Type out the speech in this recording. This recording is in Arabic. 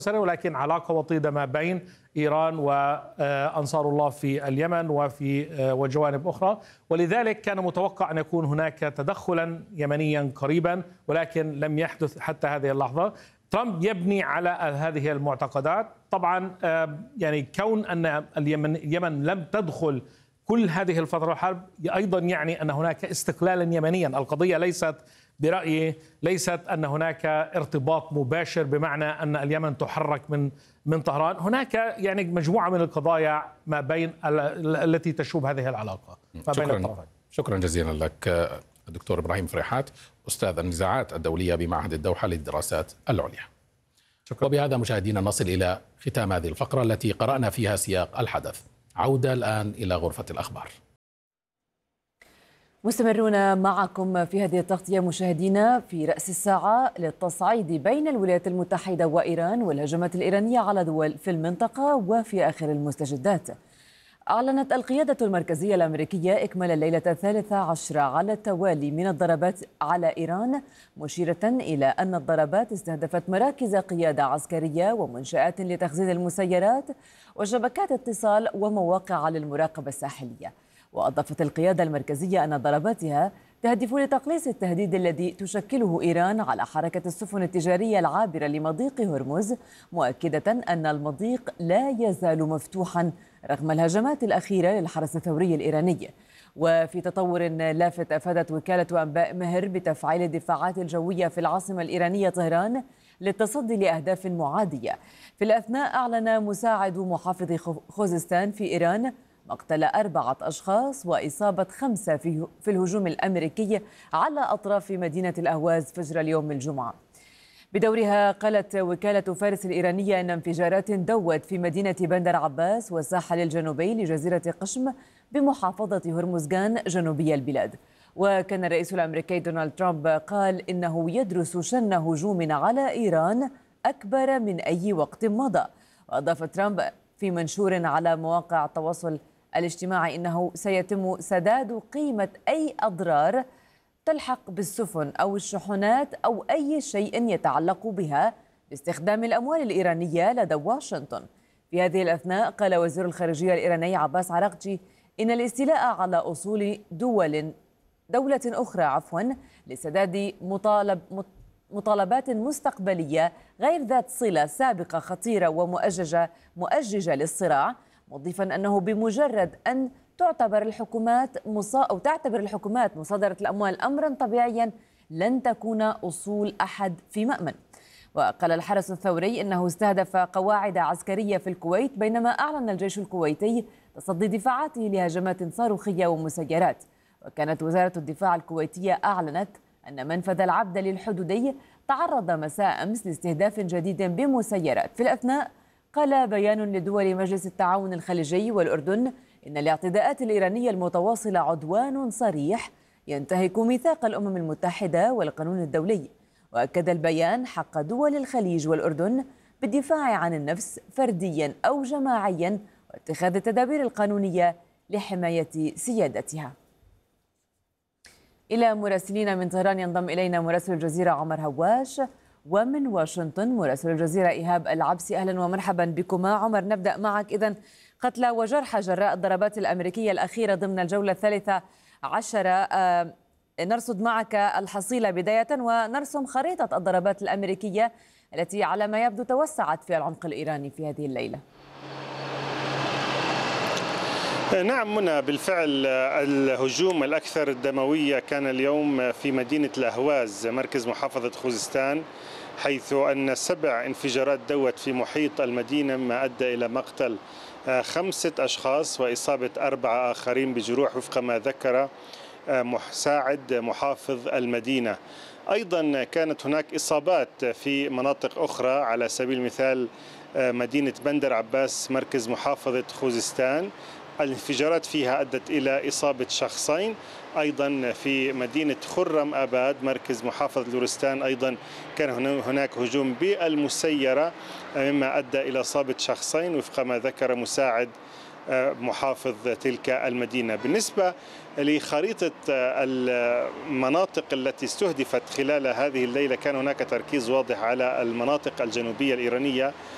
ولكن علاقة وطيدة ما بين إيران وأنصار الله في اليمن وجوانب أخرى، ولذلك كان متوقع أن يكون هناك تدخلا يمنيا قريبا، ولكن لم يحدث حتى هذه اللحظة. ترامب يبني على هذه المعتقدات. طبعا يعني كون أن اليمن لم تدخل كل هذه الفترة الحرب أيضا يعني أن هناك استقلالا يمنيا. القضية ليست برأيي ليست أن هناك ارتباط مباشر بمعنى أن اليمن تحرك من طهران. هناك يعني مجموعة من القضايا ما بين التي تشوب هذه العلاقة ما بين الطرفين. شكرا جزيلا لك الدكتور إبراهيم فريحات، أستاذ النزاعات الدولية بمعهد الدوحة للدراسات العليا. شكرا. وبهذا مشاهدينا نصل إلى ختام هذه الفقرة التي قرأنا فيها سياق الحدث. عودة الآن إلى غرفة الأخبار. مستمرون معكم في هذه التغطية مشاهدينا في رأس الساعة للتصعيد بين الولايات المتحدة وإيران والهجمات الإيرانية على دول في المنطقة. وفي آخر المستجدات، أعلنت القيادة المركزية الأمريكية إكمال الليلة 13 على التوالي من الضربات على إيران، مشيرة إلى أن الضربات استهدفت مراكز قيادة عسكرية ومنشآت لتخزين المسيرات وشبكات اتصال ومواقع للمراقبة الساحلية. وأضافت القيادة المركزية أن ضرباتها تهدف لتقليص التهديد الذي تشكله إيران على حركة السفن التجارية العابرة لمضيق هرمز، مؤكدة أن المضيق لا يزال مفتوحا رغم الهجمات الأخيرة للحرس الثوري الإيراني. وفي تطور لافت، أفادت وكالة أنباء مهر بتفعيل الدفاعات الجوية في العاصمة الإيرانية طهران للتصدي لأهداف معادية. في الأثناء أعلن مساعد محافظ خوزستان في إيران مقتل 4 أشخاص وإصابة 5 في الهجوم الأمريكي على أطراف مدينة الأهواز فجر اليوم الجمعة. بدورها قالت وكالة فارس الإيرانية أن انفجارات دوت في مدينة بندر عباس والساحل الجنوبي لجزيرة قشم بمحافظة هرمزغان جنوبي البلاد. وكان الرئيس الأمريكي دونالد ترامب قال إنه يدرس شن هجوم على إيران أكبر من أي وقت مضى. وأضاف ترامب في منشور على مواقع التواصل الاجتماعي إنه سيتم سداد قيمة أي أضرار تلحق بالسفن أو الشحنات أو أي شيء يتعلق بها باستخدام الأموال الإيرانية لدى واشنطن. في هذه الأثناء قال وزير الخارجية الإيراني عباس عراقجي إن الاستيلاء على أصول دولة أخرى لسداد مطالبات مستقبلية غير ذات صلة سابقة خطيرة ومؤججة للصراع، مضيفا أنه بمجرد أن تعتبر الحكومات مصادرة الأموال أمرا طبيعيا لن تكون أصول أحد في مأمن. وقال الحرس الثوري إنه استهدف قواعد عسكرية في الكويت، بينما أعلن الجيش الكويتي تصدي دفاعاته لهجمات صاروخية ومسيرات. وكانت وزارة الدفاع الكويتية أعلنت أن منفذ العبدة الحدودي تعرض مساء أمس لاستهداف جديد بمسيرات. في الأثناء قال بيان لدول مجلس التعاون الخليجي والأردن إن الاعتداءات الإيرانية المتواصلة عدوان صريح ينتهك ميثاق الأمم المتحدة والقانون الدولي. وأكد البيان حق دول الخليج والأردن بالدفاع عن النفس فرديا أو جماعيا واتخاذ التدابير القانونية لحماية سيادتها. إلى مراسلين من طهران ينضم إلينا مراسل الجزيرة عمر هواش، ومن واشنطن مراسل الجزيرة إيهاب العبسي. أهلا ومرحبا بكما. عمر، نبدأ معك. إذن قتلى وجرحى جراء الضربات الأمريكية الأخيرة ضمن الجولة 13. نرصد معك الحصيلة بداية ونرسم خريطة الضربات الأمريكية التي على ما يبدو توسعت في العمق الإيراني في هذه الليلة. نعم منى، بالفعل الهجوم الأكثر دموية كان اليوم في مدينة الأهواز مركز محافظة خوزستان، حيث أن 7 انفجارات دوت في محيط المدينة ما أدى إلى مقتل 5 أشخاص وإصابة 4 آخرين بجروح وفق ما ذكر مساعد محافظ المدينة. أيضا كانت هناك إصابات في مناطق أخرى، على سبيل المثال مدينة بندر عباس مركز محافظة خوزستان الانفجارات فيها أدت إلى إصابة شخصين. أيضا في مدينة خرم أباد مركز محافظة لورستان أيضا كان هناك هجوم بالمسيرة مما أدى إلى إصابة شخصين وفق ما ذكر مساعد محافظ تلك المدينة. بالنسبة لخريطة المناطق التي استهدفت خلال هذه الليلة كان هناك تركيز واضح على المناطق الجنوبية الإيرانية